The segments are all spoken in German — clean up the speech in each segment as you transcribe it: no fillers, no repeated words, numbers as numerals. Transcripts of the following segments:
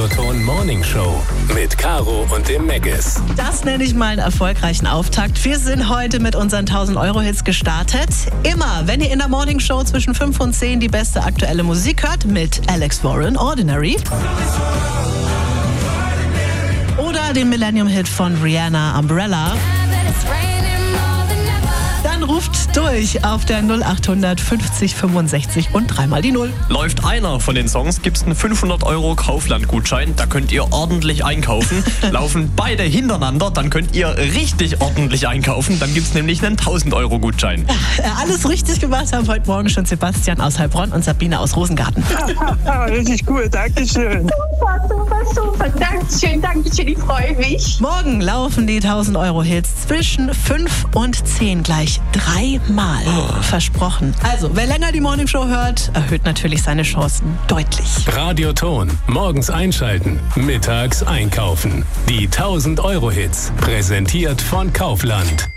Radioton Morning Show mit Caro und dem Meggis. Das nenne ich mal einen erfolgreichen Auftakt. Wir sind heute mit unseren 1000-Euro-Hits gestartet. Immer, wenn ihr in der Morning Show zwischen 5 und 10 die beste aktuelle Musik hört, mit Alex Warren, Ordinary. Oder den Millennium-Hit von Rihanna, Umbrella. Dann ruft durch auf der 0800 50 65 und dreimal die 0. Läuft einer von den Songs, gibt's einen 500 € Kaufland-Gutschein. Da könnt ihr ordentlich einkaufen. Laufen beide hintereinander, dann könnt ihr richtig ordentlich einkaufen. Dann gibt's nämlich einen 1000-€ Alles richtig gemacht haben heute Morgen schon Sebastian aus Heilbronn und Sabine aus Rosengarten. Richtig cool, Dankeschön. Super. Dankeschön, ich freue mich. Morgen laufen die 1000-Euro-Hits zwischen 5 und 10 gleich 3-mal. Versprochen. Also, wer länger die Morning Show hört, erhöht natürlich seine Chancen deutlich. Radioton. Morgens einschalten, mittags einkaufen. Die 1000-Euro-Hits. Präsentiert von Kaufland.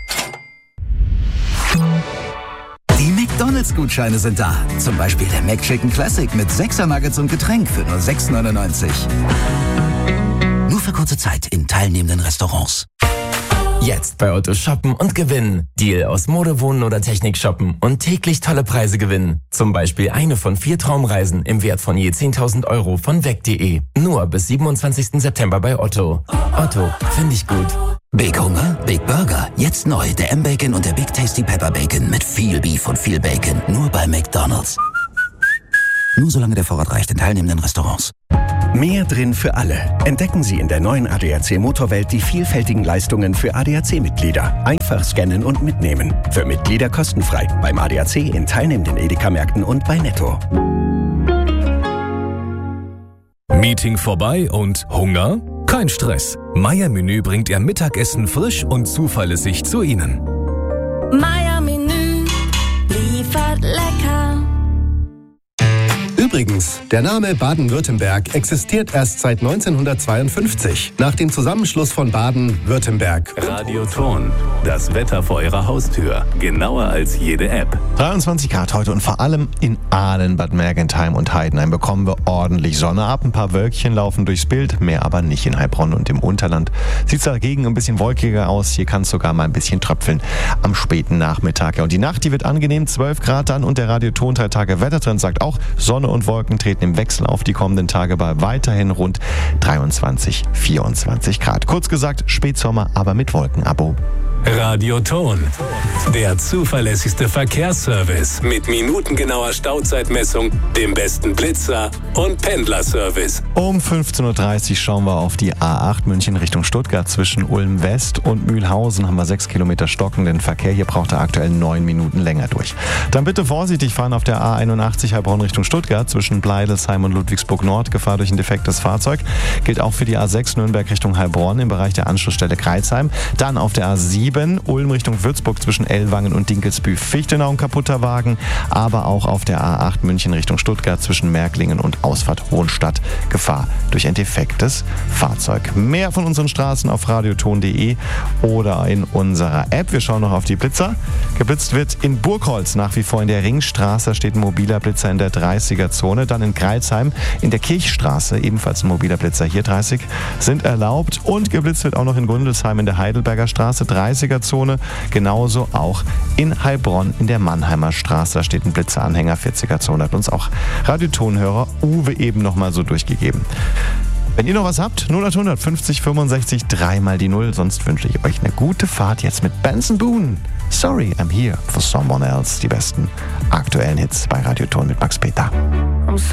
Die McDonalds-Gutscheine sind da. Zum Beispiel der McChicken Classic mit 6er Nuggets und Getränk für nur 6,99. Nur für kurze Zeit in teilnehmenden Restaurants. Jetzt bei Otto shoppen und gewinnen. Deal aus Mode, Wohnen oder Technik shoppen und täglich tolle Preise gewinnen. Zum Beispiel eine von 4 Traumreisen im Wert von je 10.000 € von weg.de. Nur bis 27. September bei Otto. Otto, finde ich gut. Big Hunger, Big Burger. Jetzt neu der M-Bacon und der Big Tasty Pepper Bacon mit viel Beef und viel Bacon. Nur bei McDonalds. Nur solange der Vorrat reicht in teilnehmenden Restaurants. Mehr drin für alle. Entdecken Sie in der neuen ADAC Motorwelt die vielfältigen Leistungen für ADAC-Mitglieder. Einfach scannen und mitnehmen. Für Mitglieder kostenfrei. Beim ADAC in teilnehmenden Edeka-Märkten und bei Netto. Meeting vorbei und Hunger? Kein Stress. Meier-Menü bringt Ihr Mittagessen frisch und zuverlässig zu Ihnen. Meier-Menü liefert lecker. Übrigens, der Name Baden-Württemberg existiert erst seit 1952, nach dem Zusammenschluss von Baden-Württemberg. Radioton. Das Wetter vor Ihrer Haustür. Genauer als jede App. 23 Grad heute und vor allem in Aalen, Bad Mergentheim und Heidenheim bekommen wir ordentlich Sonne ab. Ein paar Wölkchen laufen durchs Bild, mehr aber nicht in Heilbronn und im Unterland. Sieht dagegen ein bisschen wolkiger aus. Hier kann es sogar mal ein bisschen tröpfeln am späten Nachmittag. Ja, und die Nacht, die wird angenehm, 12 Grad dann, und der Radioton 3 Tage Wettertrend sagt auch, Sonne und Wolken treten im Wechsel auf die kommenden Tage bei weiterhin rund 23, 24 Grad. Kurz gesagt, Spätsommer, aber mit Wolkenabo. Radioton. Der zuverlässigste Verkehrsservice mit minutengenauer Stauzeitmessung, dem besten Blitzer und Pendlerservice. Um 15.30 Uhr schauen wir auf die A8 München Richtung Stuttgart. Zwischen Ulm West und Mühlhausen haben wir 6 Kilometer stockenden Verkehr. Hier braucht er aktuell 9 Minuten länger durch. Dann bitte vorsichtig fahren auf der A81 Heilbronn Richtung Stuttgart. Zwischen Bleidelsheim und Ludwigsburg Nord. Gefahr durch ein defektes Fahrzeug. Gilt auch für die A6 Nürnberg Richtung Heilbronn im Bereich der Anschlussstelle Greizheim. Dann auf der A7 Ulm Richtung Würzburg zwischen Ellwangen und Dinkelsbühl-Fichtenau ein kaputter Wagen, aber auch auf der A8 München Richtung Stuttgart zwischen Märklingen und Ausfahrt Hohenstadt Gefahr durch ein defektes Fahrzeug. Mehr von unseren Straßen auf radioton.de oder in unserer App. Wir schauen noch auf die Blitzer. Geblitzt wird in Burgholz nach wie vor in der Ringstraße, steht ein mobiler Blitzer in der 30er-Zone. Dann in Greilsheim in der Kirchstraße, ebenfalls ein mobiler Blitzer. Hier 30 sind erlaubt, und geblitzt wird auch noch in Gründelsheim in der Heidelberger Straße, 30er-Zone. Genauso auch in Heilbronn in der Mannheimer Straße. Da steht ein Blitzeranhänger, 40er-Zone. Hat uns auch Radiotonhörer Uwe eben noch mal so durchgegeben. Wenn ihr noch was habt, 0800 50 65 3 die 0. Sonst wünsche ich euch eine gute Fahrt jetzt mit Benson Boone. Sorry, I'm here for someone else. Die besten aktuellen Hits bei Radioton mit Max Peter.